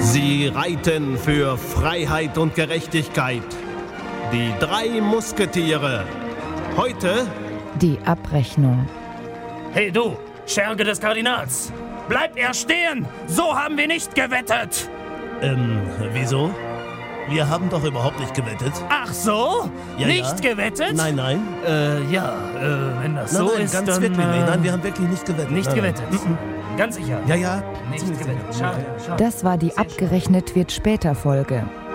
Sie reiten für Freiheit und Gerechtigkeit. Die 3 Musketiere. Heute Die Abrechnung. Hey du, Scherge des Kardinals! Bleibt er stehen! So haben wir nicht gewettet! Wieso? Wir haben doch überhaupt nicht gewettet. Ach so? Ja, nicht ja. gewettet? Nein. Wenn das Nein, so nein, ist, ganz dann... wirklich nicht. Nein, wir haben wirklich nicht gewettet. Nicht Nein, gewettet. Ganz sicher. Ja. Nicht gewettet. Schade. Das war die Abgerechnet wird später Folge.